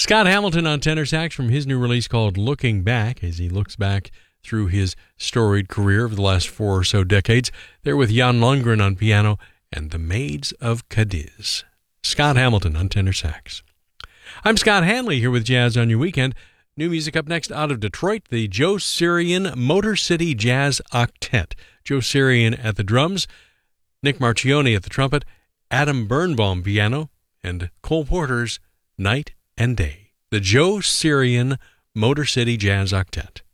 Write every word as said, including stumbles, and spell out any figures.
Scott Hamilton on tenor sax from his new release called Looking Back, as he looks back through his storied career of the last four or so decades. There with Jan Lundgren on piano and the Maids of Cadiz. Scott Hamilton on tenor sax. I'm Scott Hanley here with Jazz on Your Weekend. New music up next out of Detroit, the Joe Sirian Motor City Jazz Octet. Joe Sirian at the drums, Nick Marchione at the trumpet, Adam Birnbaum piano, and Cole Porter's Night and Day. The Joe Sirian Motor City Jazz Octet.